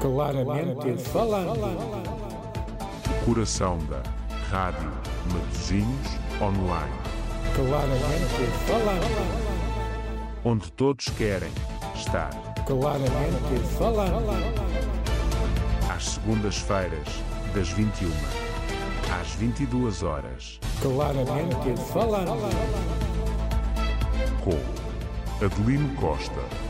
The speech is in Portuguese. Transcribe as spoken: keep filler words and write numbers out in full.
Claramente falando. O coração da Rádio Matosinhos Online. Claramente falando. Onde todos querem estar. Claramente falando. Às segundas-feiras, das vinte e uma às vinte e duas horas. Claramente falando. Com Adelino Costa